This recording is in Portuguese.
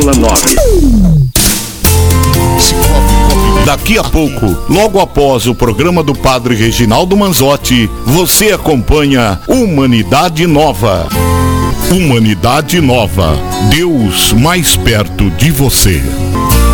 Daqui a pouco, logo após o programa do Padre Reginaldo Manzotti, você acompanha Humanidade Nova. Humanidade Nova. Deus mais perto de você.